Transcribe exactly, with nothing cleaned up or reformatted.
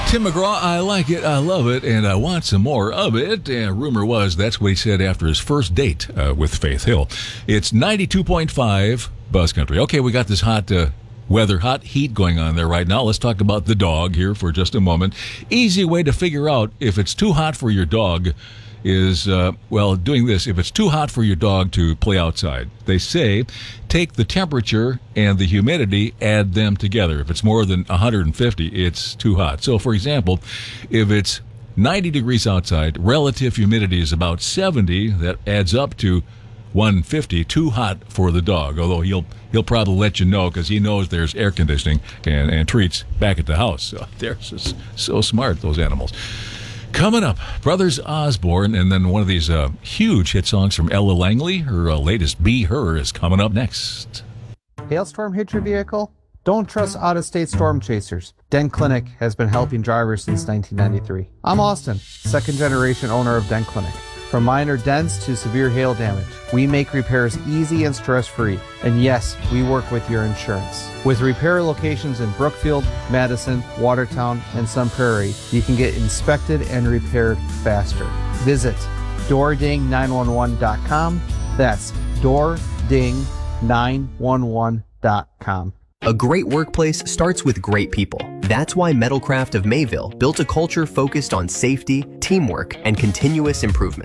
Tim McGraw, I like it, I love it, and I want some more of it. And rumor was that's what he said after his first date uh, with Faith Hill. It's ninety-two point five Buzz Country. Okay, we got this hot uh, weather, hot heat going on there right now. Let's talk about the dog here for just a moment. Easy way to figure out if it's too hot for your dog is, uh, well, doing this. If it's too hot for your dog to play outside, they say take the temperature and the humidity, add them together. If it's more than one hundred fifty, it's too hot. So, for example, if it's ninety degrees outside, relative humidity is about seventy, that adds up to one hundred fifty, too hot for the dog, although he'll he'll probably let you know because he knows there's air conditioning and, and treats back at the house. So they're just so smart, those animals. Coming up, Brothers Osborne, and then one of these uh, huge hit songs from Ella Langley. Her uh, latest, Be Her, is coming up next. Hailstorm hit your vehicle? Don't trust out-of-state storm chasers. Dent Clinic has been helping drivers since nineteen ninety-three. I'm Austin, second-generation owner of Dent Clinic. From minor dents to severe hail damage, we make repairs easy and stress-free. And yes, we work with your insurance. With repair locations in Brookfield, Madison, Watertown, and Sun Prairie, you can get inspected and repaired faster. Visit door ding nine one one dot com. That's door ding nine one one dot com. A great workplace starts with great people. That's why Metalcraft of Mayville built a culture focused on safety, teamwork, and continuous improvement.